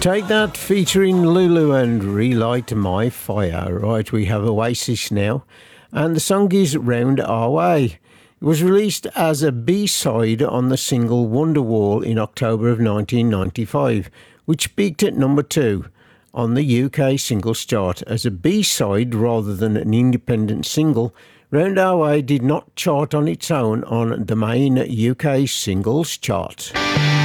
Take That featuring Lulu and Relight My Fire. Right, we have Oasis now, and the song is Round Our Way. It was released as a B-side on the single Wonderwall in October of 1995, which peaked at number 2 on the UK singles chart. As a B-side rather than an independent single, Round Our Way did not chart on its own on the main UK singles chart.